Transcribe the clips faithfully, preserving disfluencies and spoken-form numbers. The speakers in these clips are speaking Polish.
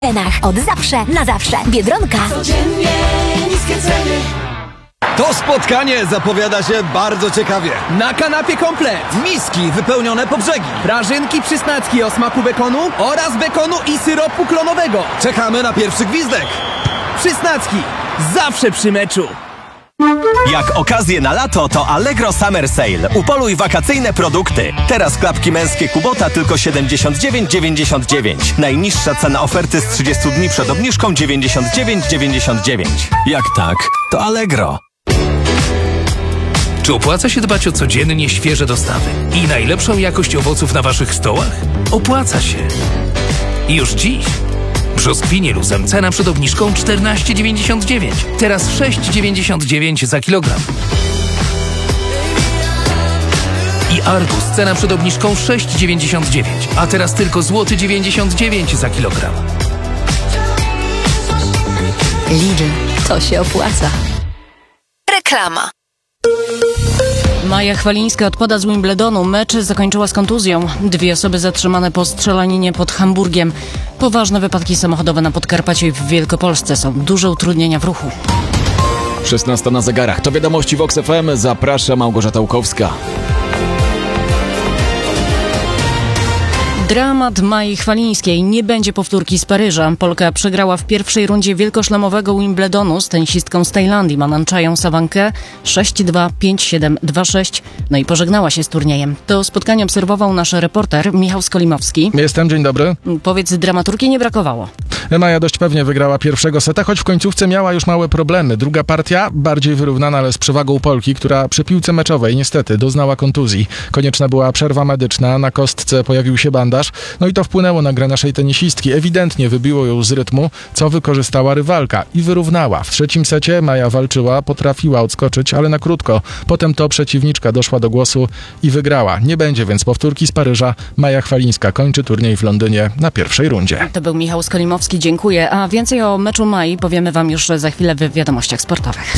cenach. Od zawsze na zawsze. Biedronka. Codziennie niskie ceny. To spotkanie zapowiada się bardzo ciekawie. Na kanapie komplet. Miski wypełnione po brzegi. Prażynki przysnacki o smaku bekonu oraz bekonu i syropu klonowego. Czekamy na pierwszy gwizdek. Przysnacki. Zawsze przy meczu. Jak okazję na lato, to Allegro Summer Sale. Upoluj wakacyjne produkty. Teraz klapki męskie Kubota tylko siedemdziesiąt dziewięć dziewięćdziesiąt dziewięć. Najniższa cena oferty z trzydziestu dni przed obniżką dziewięćdziesiąt dziewięć dziewięćdziesiąt dziewięć. Jak tak, to Allegro. Czy opłaca się dbać o codziennie świeże dostawy i najlepszą jakość owoców na waszych stołach? Opłaca się. Już dziś. Brzoskwinie luzem cena przed obniżką czternaście dziewięćdziesiąt dziewięć. Teraz sześć dziewięćdziesiąt dziewięć za kilogram. I arbuz cena przed obniżką sześć dziewięćdziesiąt dziewięć, a teraz tylko złoty dziewięćdziesiąt dziewięć za kilogram. Lidl, to się opłaca. Reklama. Maja Chwalińska odpada z Wimbledonu. Mecz zakończyła z kontuzją. Dwie osoby zatrzymane po strzelaninie pod Hamburgiem. Poważne wypadki samochodowe na Podkarpaciu i w Wielkopolsce. Są duże utrudnienia w ruchu. szesnasta na zegarach. To wiadomości Vox F M. Zaprasza Małgorzata Łukowska. Dramat Mai Chwalińskiej. Nie będzie powtórki z Paryża. Polka przegrała w pierwszej rundzie wielkoszlemowego Wimbledonu z tenisistką z Tajlandii Mananchają Sawankę sześć dwa, pięć siedem, dwa sześć. No i pożegnała się z turniejem. To spotkanie obserwował nasz reporter Michał Skolimowski. Jestem, dzień dobry. Powiedz, dramaturgii nie brakowało. Maja dość pewnie wygrała pierwszego seta, choć w końcówce miała już małe problemy. Druga partia bardziej wyrównana, ale z przewagą Polki, która przy piłce meczowej niestety doznała kontuzji. Konieczna była przerwa medyczna, na kostce pojawił się bandaż, no i to wpłynęło na grę naszej tenisistki. Ewidentnie wybiło ją z rytmu, co wykorzystała rywalka i wyrównała. W trzecim secie Maja walczyła, potrafiła odskoczyć, ale na krótko. Potem to przeciwniczka doszła do głosu i wygrała. Nie będzie więc powtórki z Paryża. Maja Chwalińska kończy turniej w Londynie na pierwszej rundzie. To był Michał Skolimowski, dziękuję. A więcej o meczu Mai powiemy wam już za chwilę w wiadomościach sportowych.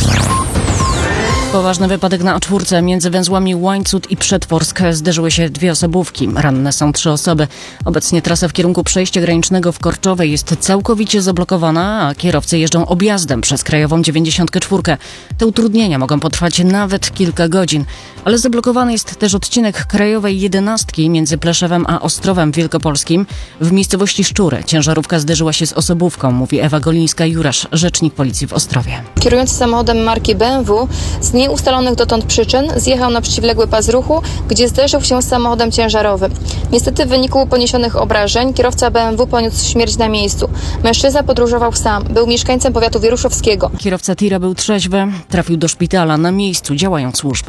Poważny wypadek na A cztery między węzłami Łańcut i Przetworsk. Zderzyły się dwie osobówki. Ranne są trzy osoby. Obecnie trasa w kierunku przejścia granicznego w Korczowej jest całkowicie zablokowana, a kierowcy jeżdżą objazdem przez krajową dziewięćdziesiąt cztery. Te utrudnienia mogą potrwać nawet kilka godzin. Ale zablokowany jest też odcinek krajowej jedenastki między Pleszewem a Ostrowem Wielkopolskim. W miejscowości Szczury ciężarówka zderzyła się z osobówką, mówi Ewa Golińska-Jurasz, rzecznik policji w Ostrowie. Kierujący samochodem marki B M W z nieustalonych dotąd przyczyn zjechał na przeciwległy pas ruchu, gdzie zderzył się z samochodem ciężarowym. Niestety w wyniku poniesionych obrażeń kierowca B M W poniósł śmierć na miejscu. Mężczyzna podróżował sam, był mieszkańcem powiatu wieruszowskiego. Kierowca tira był trzeźwy, trafił do szpitala, na miejscu działają służby.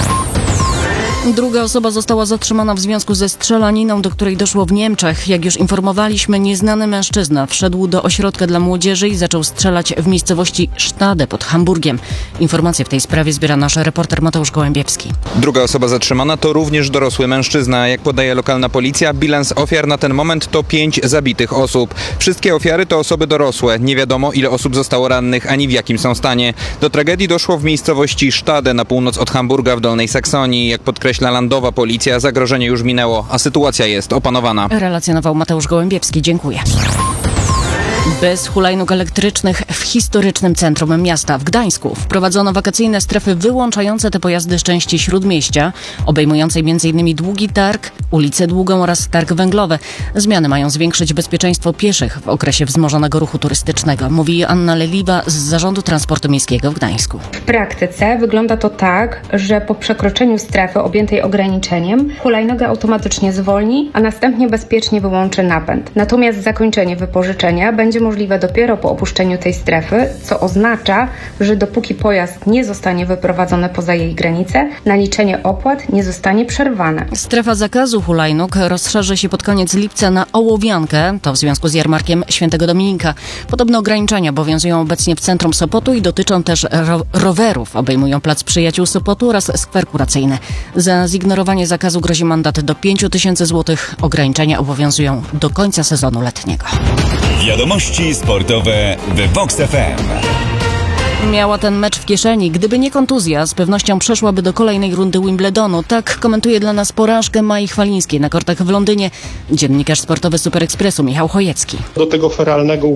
Druga osoba została zatrzymana w związku ze strzelaniną, do której doszło w Niemczech. Jak już informowaliśmy, nieznany mężczyzna wszedł do ośrodka dla młodzieży i zaczął strzelać w miejscowości Stade pod Hamburgiem. Informacje w tej sprawie zbiera nasz reporter Mateusz Gołębiewski. Druga osoba zatrzymana to również dorosły mężczyzna. Jak podaje lokalna policja, bilans ofiar na ten moment to pięć zabitych osób. Wszystkie ofiary to osoby dorosłe. Nie wiadomo, ile osób zostało rannych, ani w jakim są stanie. Do tragedii doszło w miejscowości Stade na północ od Hamburga w Dolnej Saksonii. Jak podkreśla landowa policja, zagrożenie już minęło, a sytuacja jest opanowana. Relacjonował Mateusz Gołębiewski. Dziękuję. Bez hulajnóg elektrycznych w historycznym centrum miasta w Gdańsku wprowadzono wakacyjne strefy wyłączające te pojazdy z części Śródmieścia, obejmującej między innymi Długi Targ, ulicę Długą oraz Targ Węglowy. Zmiany mają zwiększyć bezpieczeństwo pieszych w okresie wzmożonego ruchu turystycznego, mówi Anna Leliwa z Zarządu Transportu Miejskiego w Gdańsku. W praktyce wygląda to tak, że po przekroczeniu strefy objętej ograniczeniem hulajnoga automatycznie zwolni, a następnie bezpiecznie wyłączy napęd. Natomiast zakończenie wypożyczenia będzie możliwe dopiero po opuszczeniu tej strefy, co oznacza, że dopóki pojazd nie zostanie wyprowadzony poza jej granice, naliczenie opłat nie zostanie przerwane. Strefa zakazu hulajnóg rozszerzy się pod koniec lipca na Ołowiankę, to w związku z jarmarkiem Świętego Dominika. Podobne ograniczenia obowiązują obecnie w centrum Sopotu i dotyczą też ro- rowerów. Obejmują Plac Przyjaciół Sopotu oraz skwer kuracyjny. Za zignorowanie zakazu grozi mandat do pięć tysięcy złotych. Ograniczenia obowiązują do końca sezonu letniego. Wiadomości sportowe w Vox F M. Miała ten mecz w kieszeni. Gdyby nie kontuzja, z pewnością przeszłaby do kolejnej rundy Wimbledonu. Tak komentuje dla nas porażkę Mai Chwalińskiej na kortach w Londynie dziennikarz sportowy Super Expressu Michał Chojecki. Do tego feralnego